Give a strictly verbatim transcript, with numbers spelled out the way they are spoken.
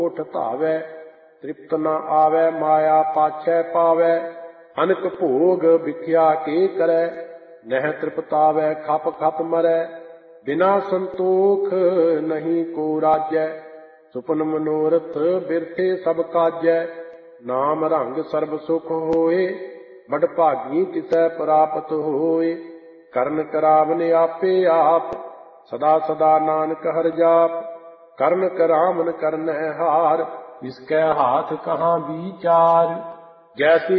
ਉਠ ਧਾਵੈ। ਤ੍ਰਿਪਤ ਨ ਆਵੈ ਮਾਇਆ ਪਾਛੈ ਪਾਵੈ। ਅਨਕ ਭੋਗ ਵਿਖਿਆ ਕੇ ਕਰੈ। ਨਹਿ ਤ੍ਰਿਪਤਾਵੈ ਖਪ ਖਪ ਮਰੈ। ਬਿਨਾ ਸੰਤੋਖ ਨਹੀਂ ਕੋ ਰਾਜੈ। ਸੁਪਨ ਮਨੋਰਥ ਬਿਰਥੇ ਸਭ ਕਾਜੈ। ਨਾਮ ਰੰਗ ਸਰਬ ਸੁਖ ਹੋਏ। ਬੜ ਭਾਗੀ ਤਿਸੈ ਪ੍ਰਾਪਤ ਹੋਏ। ਕਰਨ ਕਰਾਵਨ ਆਪੇ ਆਪ। ਸਦਾ ਸਦਾ ਨਾਨਕ ਹਰਿ ਜਾਪ। ਕਰਨ ਕਰਾਵਨ ਕਰਨੈ ਹਾਰ। ਇਸਕੈ ਹਾਥ ਕਹਾਂ ਵੀਚਾਰ। ਜੈਸੀ